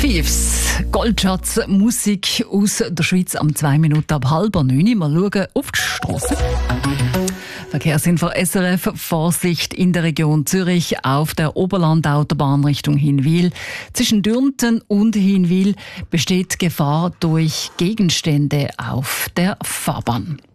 Piefs, Goldschatz, Musik aus der Schweiz am 2 Minuten ab 8:30. Mal schauen auf die Strasse. Verkehrsinfo SRF. Vorsicht in der Region Zürich auf der Oberlandautobahn Richtung Hinwil. Zwischen Dürnten und Hinwil besteht Gefahr durch Gegenstände auf der Fahrbahn.